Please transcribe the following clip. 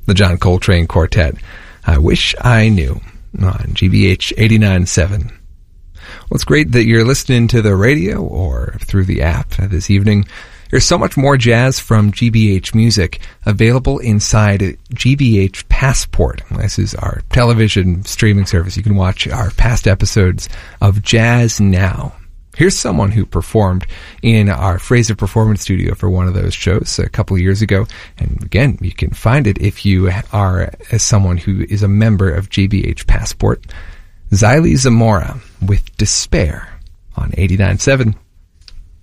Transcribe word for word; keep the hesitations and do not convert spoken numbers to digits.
the John Coltrane Quartet. I Wish I Knew on G B H eighty-nine point seven. Well, it's great that you're listening to the radio or through the app this evening. There's so much more jazz from G B H Music available inside G B H Passport. This is our television streaming service. You can watch our past episodes of Jazz Now. Here's someone who performed in our Fraser Performance Studio for one of those shows a couple of years ago. And again, you can find it if you are as someone who is a member of G B H Passport. Xylee Zamora with Despair on eighty-nine point seven